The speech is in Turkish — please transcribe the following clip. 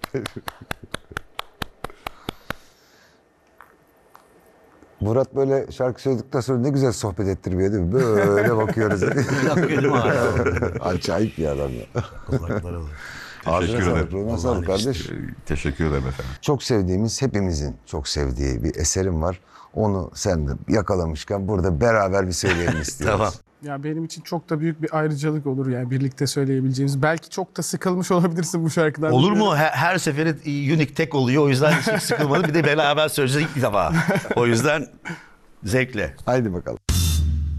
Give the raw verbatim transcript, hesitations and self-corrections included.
Murat böyle şarkı söyledikten sonra ne güzel sohbet ettiriyor değil mi? Böyle bakıyoruz. Acayip bir adam ya. Kulakları var. Ağzına Teşekkür sağlık, ederim. ruhuna sağlık kardeş. Teşekkür ederim efendim. Çok sevdiğimiz, hepimizin çok sevdiği bir eserim var. Onu sen de yakalamışken burada beraber bir söyleyelim istiyoruz. Tamam. Ya benim için çok da büyük bir ayrıcalık olur yani birlikte söyleyebileceğimiz. Belki çok da sıkılmış olabilirsin bu şarkıdan. Olur mu? Her, her seferi unique tek oluyor. O yüzden hiç sıkılmadı. Bir de beraber söyleyeceğiz ilk defa. O yüzden zevkle. Haydi bakalım.